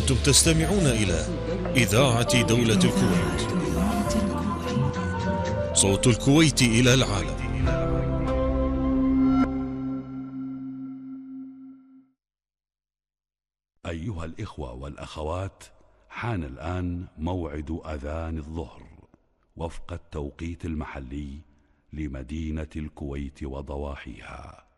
أنتم تستمعون إلى إذاعة دولة الكويت، صوت الكويت إلى العالم. أيها الإخوة والأخوات، حان الآن موعد أذان الظهر وفق التوقيت المحلي لمدينة الكويت وضواحيها.